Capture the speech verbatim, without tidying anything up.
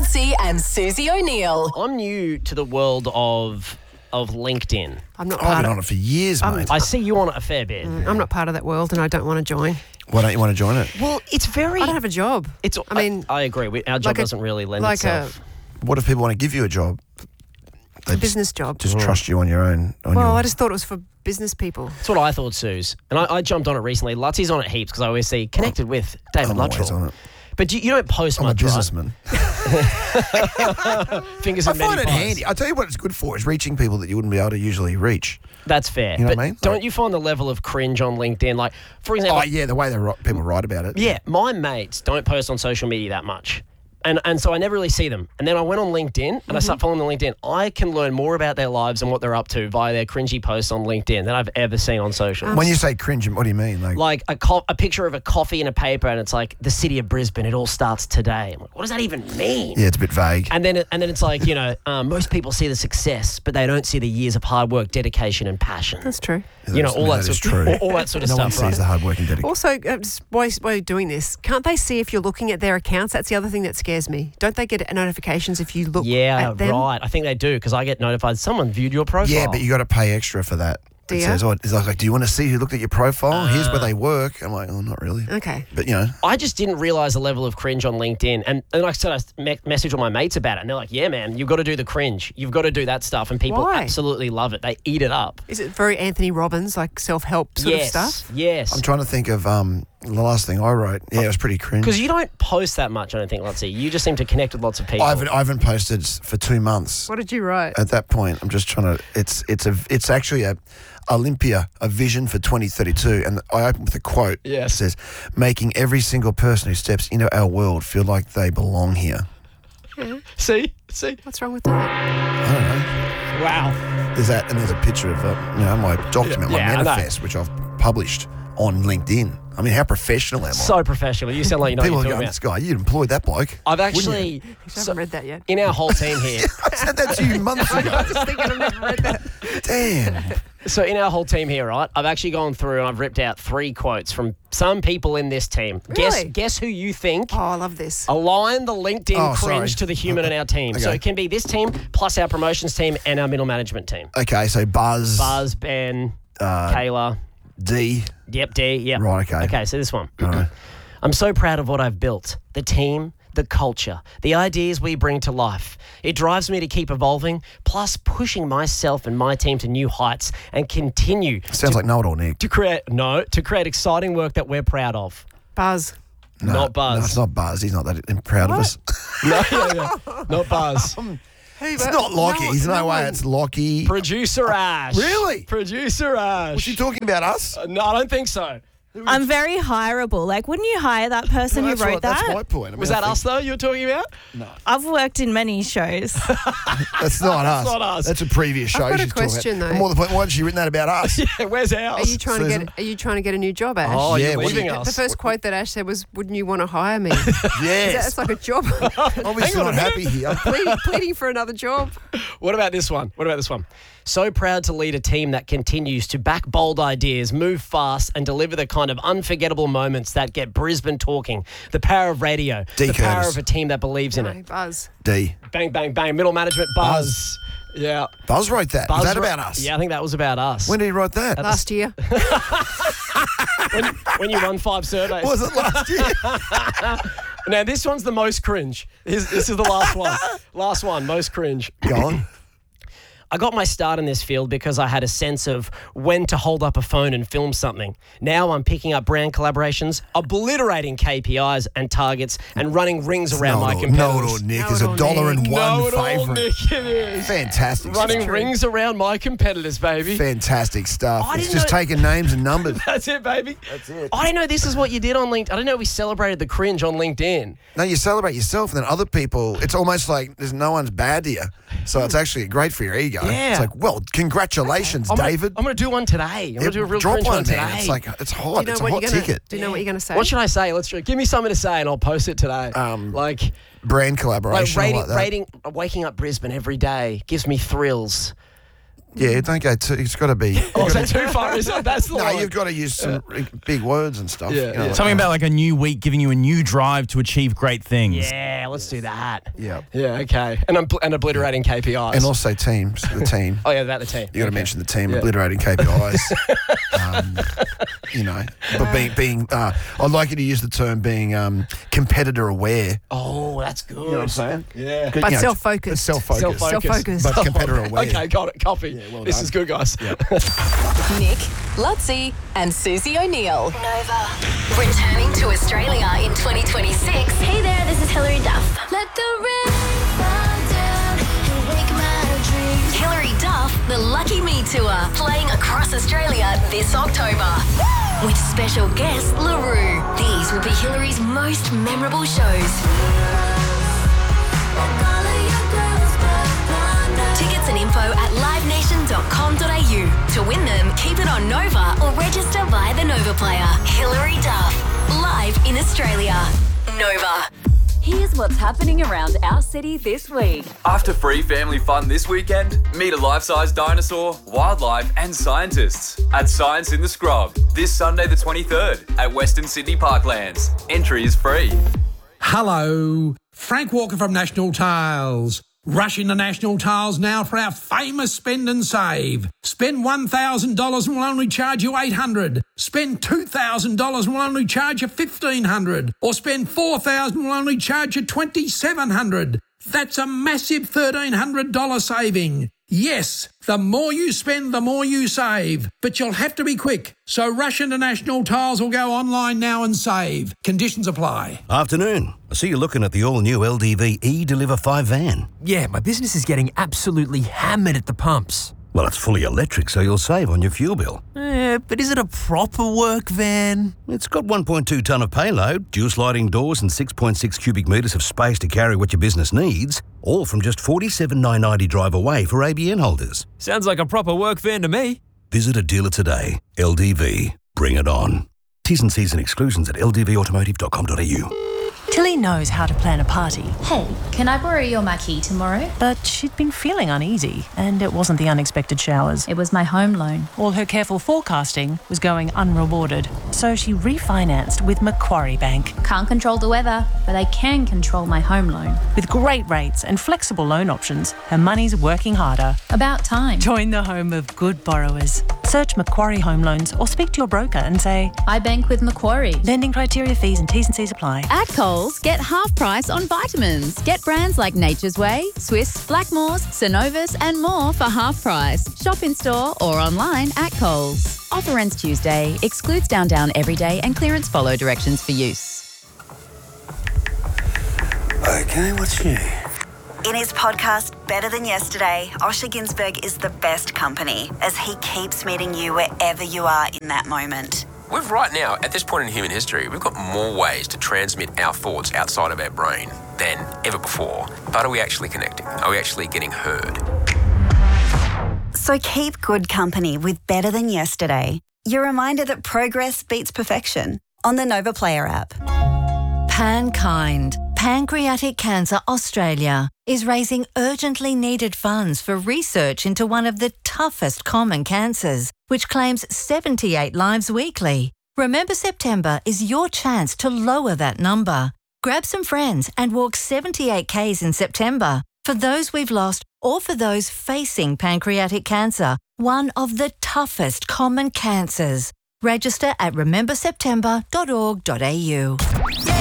Lutzi and Susie O'Neill. I'm new to the world of of LinkedIn. I'm not I've part been of on it for years, I'm- mate. I see you on it a fair bit. I'm not part of that world, and I don't want to join. Why don't you want to join it? Well, it's very. I don't have a job. It's. I mean, I, I agree. We, our job like a- doesn't really lend like itself. What if people want to give you a job? They a just, business job. just trust you on your own. On Well, your, I just thought it was for business people. That's what I thought, Suze. And I, I jumped on it recently. Lutzi's on it heaps because I always see connected with David I'm always Luttrell. on it. But you, you don't post I'm a much, right? businessman. Fingers I in many find it pies. handy. I tell you what it's good for is reaching people that you wouldn't be able to usually reach. That's fair. You know but what I mean? don't Like- you find the level of cringe on LinkedIn? Like, for example, Oh, yeah, the way they write, people write about it. yeah, my mates don't post on social media that much. And and so I never really see them. And then I went on LinkedIn and Mm-hmm. I started following them on LinkedIn. I can learn more about their lives and what they're up to via their cringy posts on LinkedIn than I've ever seen on social. When you say cringe, what do you mean? Like, Like a, co- a picture of a coffee and a paper, and it's like the city of Brisbane. It all starts today. I'm like, what does that even mean? yeah, it's a bit vague. And then, it, and then it's like, you know, um, most people see the success, but they don't see the years of hard work, dedication, and passion. That's true. You know, That all is- that, that sort is true. All, all that sort of no one stuff, right? sees the hard work and dedication. Also, uh, just while, while you're doing this, can't they see if you're looking at their accounts? That's the other thing that scares me. Don't they get notifications if you look Yeah, at them? right. I think they do because I get notified someone viewed your profile. Yeah, but you got to pay extra for that. Do it ya? says, oh, it's like, do you want to see who looked at your profile? Here's Ah. where they work. I'm like, oh, not really. Okay. But, you know, I just didn't realise the level of cringe on LinkedIn. And, and like I said, I me- messaged all my mates about it. And they're like, yeah, man, you've got to do the cringe. You've got to do that stuff. And people Why? absolutely love it. They eat it up. Is it very Anthony Robbins, like self-help sort yes, of stuff? yes. I'm trying to think of um, the last thing I wrote. Yeah, it was pretty cringe. Because you don't post that much, I don't think, Lutzi. You just seem to connect with lots of people. I haven't, I haven't posted for two months. What did you write? At that point, I'm just trying to. It's it's a it's actually a Olympia, a vision for twenty thirty-two, and I open with a quote. Yes. It says, "Making every single person who steps into our world feel like they belong here." See? See? What's wrong with that? I don't know. Wow. There's that, and there's a picture of uh, you know my document, Yeah, I my know. manifest, which I've published on LinkedIn. I mean, how professional am I? So professional. You sound like you know People what are you're going, talking "This about. guy, you'd employ that bloke." I've wouldn't you? actually, I so, haven't read that yet. in our whole team here, I said that to you months ago. I was just thinking I've never read that. Damn. so in our whole team here, right, I've actually gone through and I've ripped out three quotes from some people in this team. Guess Really? guess who you think Oh, I love this. align the LinkedIn Oh, cringe sorry. to the human in our team. So Okay. it can be this team plus our promotions team and our middle management team. Okay, so Buzz, Buzz, Ben, uh, Kayla. D. Yep, D, yep. Right, okay. Okay, so this one. All right. I'm so proud of what I've built. The team, the culture, the ideas we bring to life. It drives me to keep evolving, plus pushing myself and my team to new heights and continue Sounds like know-it-all, Nick. to create, no, to create exciting work that we're proud of. Buzz. No, Not Buzz. No, it's not Buzz. He's not that proud of us. No, no, no, not Buzz. It's not Lockie. There's no, way it's Lockie. Producer Ash. Really? Producer Ash. Was she talking about us? Uh, no, I don't think so. I'm very hireable. Like, wouldn't you hire that person Well, who that's wrote right, that? That's my point. I mean, Was I that think- us, though, you were talking about? I've worked in many shows. That's not us. not us. That's a previous show. I've got a she's talking question, about. though. And more the point, why has she written that about us? Yeah, where's ours? Are you trying to Susan? get? Are you trying to get a new job, Ash? Oh, Yeah, you're what do you- leaving The us. first quote that Ash said was, "Wouldn't you want to hire me?" Yes. That's like a job. Obviously Hang on not a happy here. pleading, pleading for another job. What about this one? What about this one? So proud to lead a team that continues to back bold ideas, move fast, and deliver the kind of unforgettable moments that get Brisbane talking. The power of radio. D. the power Curtis. of a team that believes in No, it. Buzz. D. Bang, bang, bang. Middle management buzz. Buzz. Yeah. Buzz wrote that. Buzz Was that wrote- about us? Yeah, I think that was about us. When did he write that? Last year. when, when you run five surveys. Was it last year? Now, this one's the most cringe. This, this is the last one. Last one, most cringe. Go on. I got my start in this field because I had a sense of when to hold up a phone and film something. Now I'm picking up brand collaborations, obliterating K P Is and targets, and running rings around my No, competitors. no, Nick Know is it a all, dollar Nick. and one Know it all, favourite. Nick, it is. Fantastic. Running stuff. rings around my competitors, baby. Fantastic stuff. I It's didn't just know- taking names and numbers. That's it, baby. That's it. I didn't know this is what you did on LinkedIn. I didn't know we celebrated the cringe on LinkedIn. No, you celebrate yourself, and then other people. It's almost like there's no one's bad to you, so it's actually great for your ego. Yeah. It's like, well, congratulations, I'm gonna- David. I'm going to do one today. I'm going to do a real Drop cringe one, one man. today. It's like it's Do hot. you know It's a what hot you're gonna? ticket. Do you know what you're gonna say? What should I say? Let's give me something to say, and I'll post it today. Um, like, Brand like collaboration, rating, like that. rating, waking up Brisbane every day gives me thrills. Yeah, don't go too. It's got to be. Oh, is that too far? Is it? That's the No, line. you've got to use some big words and stuff. Yeah, you know, yeah. like Something that. about like a new week giving you a new drive to achieve great things. Yeah, let's do that. Yeah. Yeah, okay. And, obl- and obliterating K P Is. And also teams, the team. oh, yeah, about the team. You got to Okay. mention the team Yeah. obliterating K P Is. um, you know, but being being, uh, I'd like you to use the term being um, competitor aware. Oh, that's good. You know what I'm saying? Yeah. Good, But you know, self-focused. it's self-focused. Self-focused. Self-focused. But competitor aware. Okay, got it. Copy. well this done. is good, guys. Nick, Lutzi, and Susie O'Neill. Nova. Returning to Australia in twenty twenty-six. Hey there, this is Hilary Duff. Let the rain fall down and wake my dreams. Hilary Duff, the Lucky Me Tour, playing across Australia this October. With special guest LaRue. These will be Hilary's most memorable shows. Tickets and info at live nation dot com dot a u. To win them, keep it on Nova or register via the Nova player. Hilary Duff, live in Australia. Nova. Here's what's happening around our city this week. After free family fun this weekend, meet a life-size dinosaur, wildlife and scientists at Science in the Scrub this Sunday the twenty-third at Western Sydney Parklands. Entry is free. Hello, Frank Walker from National Tiles. Rush into National Tiles now for our famous spend and save. Spend one thousand dollars and we'll only charge you eight hundred dollars. Spend two thousand dollars and we'll only charge you fifteen hundred dollars. Or spend four thousand dollars and we'll only charge you twenty-seven hundred dollars. That's a massive thirteen hundred dollars saving. Yes, the more you spend, the more you save. But you'll have to be quick. So rush into National Tiles or go online now and save. Conditions apply. Afternoon. I see you're looking at the all-new L D V E-Deliver five van. Yeah, my business is getting absolutely hammered at the pumps. Well, it's fully electric, so you'll save on your fuel bill. Eh, but is it a proper work van? It's got one point two tonne of payload, dual sliding doors and six point six cubic metres of space to carry what your business needs, all from just forty-seven thousand nine hundred ninety drive away for A B N holders. Sounds like a proper work van to me. Visit a dealer today. L D V. Bring it on. T's and C's and exclusions at l d v automotive dot com dot a u. Tilly knows how to plan a party. Hey, can I borrow your marquee tomorrow? But she'd been feeling uneasy, and it wasn't the unexpected showers. It was my home loan. All her careful forecasting was going unrewarded. So she refinanced with Macquarie Bank. Can't control the weather, but I can control my home loan. With great rates and flexible loan options, her money's working harder. About time. Join the home of good borrowers. Search Macquarie Home Loans or speak to your broker and say, I bank with Macquarie. Lending criteria, fees and T's and C's apply. At Coles, get half price on vitamins. Get brands like Nature's Way, Swiss, Blackmores, Synovus and more for half price. Shop in store or online at Coles. Offer ends Tuesday. Excludes Down Down Everyday and clearance follow directions for use. Okay, what's new? In his podcast, Better Than Yesterday, Osher Ginsberg is the best company as he keeps meeting you wherever you are in that moment. We've right now, at this point in human history, we've got more ways to transmit our thoughts outside of our brain than ever before. But are we actually connecting? Are we actually getting heard? So keep good company with Better Than Yesterday. Your reminder that progress beats perfection on the Nova Player app. Pankind, Pancreatic Cancer Australia, is raising urgently needed funds for research into one of the toughest common cancers, which claims seventy-eight lives weekly. Remember September is your chance to lower that number. Grab some friends and walk seventy-eight kays in September for those we've lost or for those facing pancreatic cancer, one of the toughest common cancers. Register at remember september dot org dot a u.